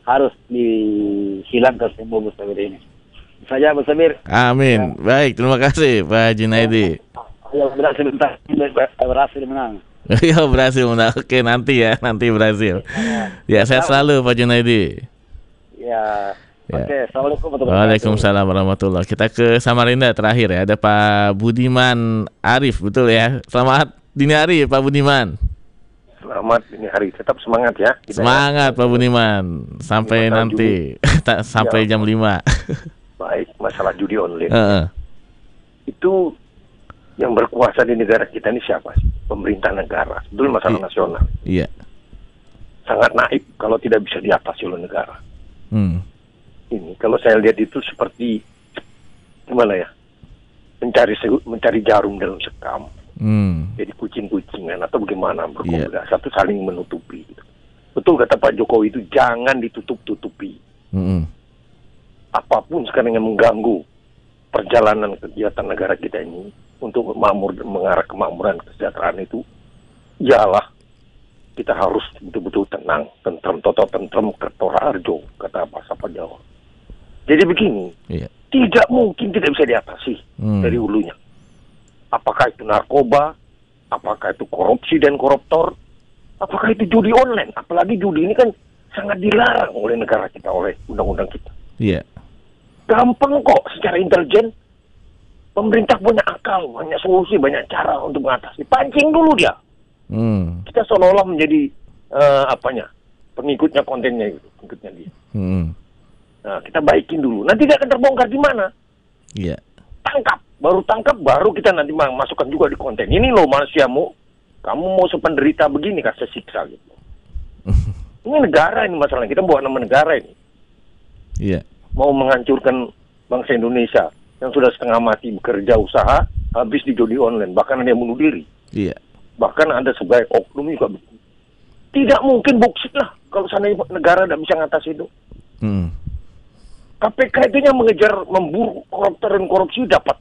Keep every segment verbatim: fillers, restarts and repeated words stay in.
harus dihilangkan semua Bu Sabir ini. Saja Bu Sabir. Amin. Ya. Baik, terima kasih Pak Junaidi. Ya, berhasil menang. Berhasil menang. Ya berhasil menang. Oke, nanti ya, nanti berhasil. Ya, sehat selalu Pak Junaidi. Ya. Ya. Oke, Assalamualaikum warahmatullahi wabarakatuh. Waalaikumsalam warahmatullahi. Kita ke Samarinda terakhir ya. Ada Pak Budiman Arif, betul ya. Selamat dini hari Pak Budiman. Selamat dini hari, tetap semangat ya. Kita semangat ya. Pak Budiman. Sampai nanti sampai ya. jam lima. Baik, masalah judi online. Uh-uh. Itu yang berkuasa di negara kita ini siapa sih? Pemerintah negara. Itu masalah I- nasional. Iya. Sangat naif kalau tidak bisa diatasi oleh negara. Hmm. Ini kalau saya lihat itu seperti gimana ya? Mencari mencari jarum dalam sekam. Hmm. Jadi kucing-kucingan atau bagaimana berkomunikasi yeah. satu saling menutupi. Gitu. Betul kata Pak Jokowi itu jangan ditutup-tutupi. Hmm. Apapun sekarang yang mengganggu perjalanan kegiatan negara kita ini untuk makmur mengarah kemakmuran kesejahteraan itu, ialah kita harus betul-betul tenang, tentrem, toto tentrem, kertora arjo, kata bahasa Jawa. Jadi begini, yeah. tidak mungkin tidak bisa diatasi hmm. dari hulunya. Apakah itu narkoba, apakah itu korupsi dan koruptor, apakah itu judi online, apalagi judi ini kan sangat dilarang oleh negara kita, oleh undang-undang kita. Iya. Yeah. Gampang kok secara intelijen. Pemerintah punya akal, banyak solusi, banyak cara untuk mengatasi. Pancing dulu dia. Hmm. Kita seolah-olah menjadi uh, apanya, pengikutnya kontennya itu, pengikutnya dia. Hmm. Nah, kita baikin dulu. Nanti dia akan terbongkar di mana? Iya. Yeah. Tangkap, baru tangkap, baru kita nanti masukkan juga di konten. Ini loh manusiamu, kamu mau sependerita begini kasih siksa gitu. Ini negara ini masalahnya, kita buat nama negara ini. Iya. Yeah. Mau menghancurkan bangsa Indonesia yang sudah setengah mati bekerja usaha, habis di judi online, bahkan ada yang bunuh diri. Iya. Bahkan ada sebagai oknum juga. Tidak mungkin buksit lah kalau seandainya negara tidak bisa ngatasi itu. Hmm. K P K itu yang mengejar, memburu koruptor dan korupsi dapat.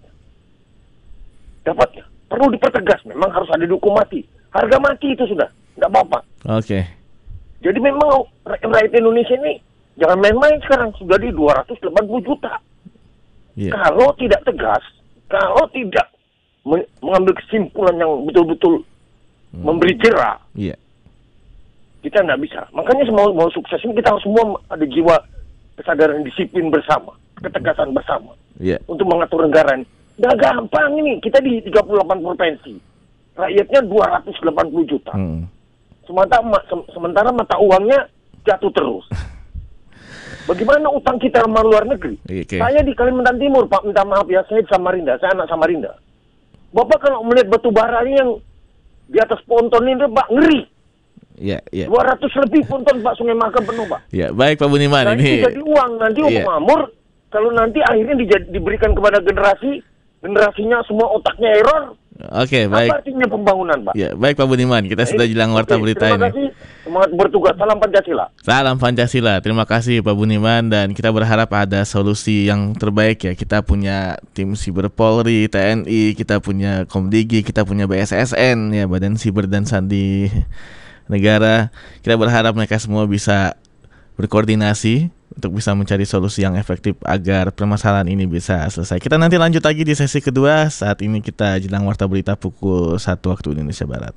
Dapatnya. Perlu dipertegas, memang harus ada dihukum mati. Harga mati itu sudah, tidak apa-apa. Oke. Okay. Jadi memang rakyat Indonesia ini jangan main-main sekarang, sudah di dua ratus delapan puluh juta. Yeah. Kalau tidak tegas, kalau tidak men- mengambil kesimpulan yang betul-betul hmm. memberi jerah, yeah. kita tidak bisa. Makanya semua mau sukses ini kita harus semua ada jiwa kesadaran disiplin bersama, ketegasan bersama yeah. untuk mengatur negara ini. Nggak gampang ini, kita di tiga puluh delapan provinsi, rakyatnya dua ratus delapan puluh juta. Hmm. Sementara, sementara mata uangnya jatuh terus. Bagaimana utang kita sama luar negeri? Okay. Saya di Kalimantan Timur, Pak, minta maaf ya, saya di Samarinda, saya anak Samarinda. Bapak kalau melihat batu bara ini yang di atas ponton ini, Pak, ngeri. Iya, iya. dua ratus lebih ponton, Pak, Sungai Mahakam penuh, Pak. Ya, baik Pak Budiman. Nah, ini jadi uang, nanti uang yeah. makmur, kalau nanti akhirnya di- diberikan kepada generasi, generasinya semua otaknya error. Oke, okay, baik. Apa artinya pembangunan, Pak? Ya, baik Pak Budiman, kita nah, sudah jelang warta okay, berita terima ini. Terima kasih, semangat bertugas, salam Pancasila. Salam Pancasila, terima kasih Pak Budiman, dan kita berharap ada solusi yang terbaik ya. Kita punya tim Siber Polri, T N I, kita punya Komdigi, kita punya B S S N ya, Badan Siber dan Sandi Negara. Kita berharap mereka semua bisa berkoordinasi untuk bisa mencari solusi yang efektif agar permasalahan ini bisa selesai. Kita nanti lanjut lagi di sesi kedua. Saat ini kita jelang warta berita pukul satu waktu Indonesia Barat.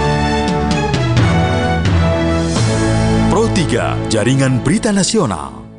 Pro tiga, Jaringan Berita Nasional.